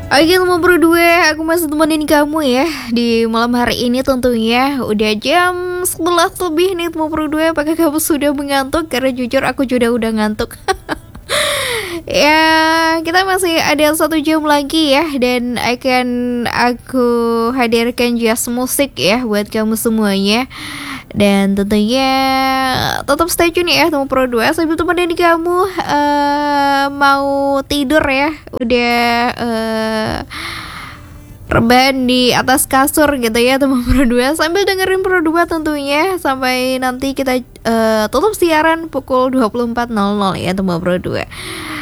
Oke teman berdua, aku masih temenin kamu ya di malam hari ini tentunya. Udah jam 11 lebih nih teman berdua. Apakah kamu sudah mengantuk? Karena jujur aku juga udah ngantuk. Ya, kita masih ada 1 jam lagi ya. Dan aku hadirkan jazz musik ya buat kamu semuanya. Dan tentunya tetap stay tune ya teman Pro 2 sambil temenin kamu mau tidur ya. Udah rebahan di atas kasur gitu ya teman Pro 2 sambil dengerin Pro 2 tentunya sampai nanti kita tutup siaran pukul 24.00 ya teman Pro 2.